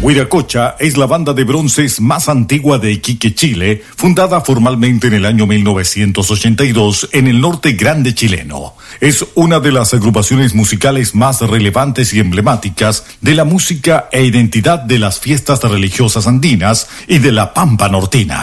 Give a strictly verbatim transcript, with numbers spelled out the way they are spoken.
Huiracocha es la banda de bronces más antigua de Iquique, Chile, fundada formalmente en el año mil novecientos ochenta y dos en el norte grande chileno. Es una de las agrupaciones musicales más relevantes y emblemáticas de la música e identidad de las fiestas religiosas andinas y de la Pampa nortina.